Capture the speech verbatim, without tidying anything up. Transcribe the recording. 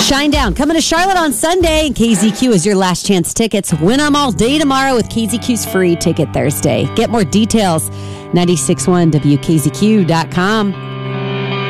Shinedown coming to Charlotte on Sunday. K Z Q is your last chance tickets. Win them all day tomorrow with K Z Q's free ticket Thursday. Get more details, nine six one W K Z Q dot com.